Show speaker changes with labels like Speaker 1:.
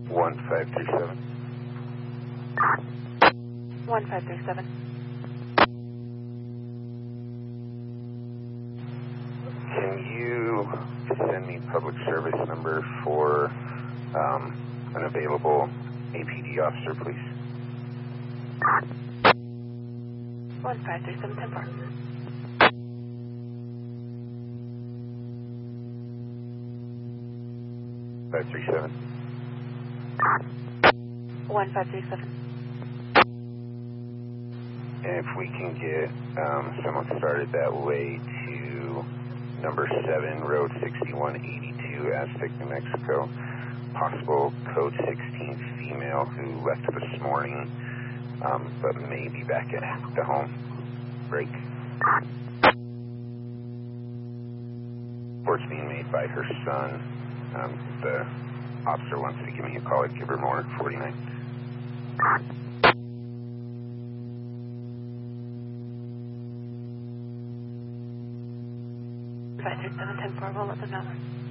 Speaker 1: 1537.
Speaker 2: 1537.
Speaker 1: Can you send me public service number for an available APD officer, please?
Speaker 2: 1537, 10-4.
Speaker 1: 537.
Speaker 2: 1537.
Speaker 1: And if we can get someone started that way to number 7, Road 6182, Aztec, New Mexico. Possible code 16 female who left this morning, but may be back at the home. Break. Report's being made by her son. The officer wants to give me a call. I'd give her more. 49.
Speaker 2: 537, 10-4, we'll let them know.